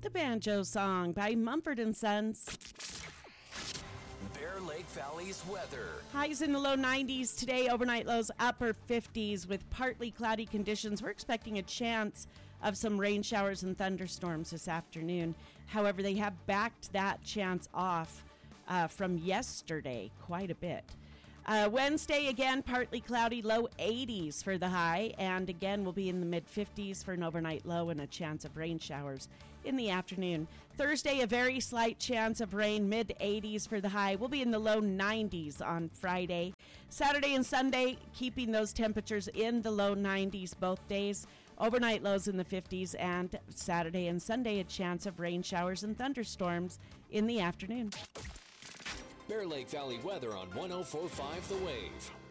The Banjo Song by Mumford & Sons. Bear Lake Valley's weather. Highs in the low 90s today, overnight lows upper 50s with partly cloudy conditions. We're expecting a chance of some rain showers and thunderstorms this afternoon. However, they have backed that chance off from yesterday quite a bit. Wednesday, again, partly cloudy, low 80s for the high, and again, we'll be in the mid-50s for an overnight low and a chance of rain showers in the afternoon. Thursday, a very slight chance of rain, mid-80s for the high. We'll be in the low 90s on Friday. Saturday and Sunday, keeping those temperatures in the low 90s both days. Overnight lows in the 50s, and Saturday and Sunday, a chance of rain showers and thunderstorms in the afternoon. Bear Lake Valley weather on 104.5 The Wave.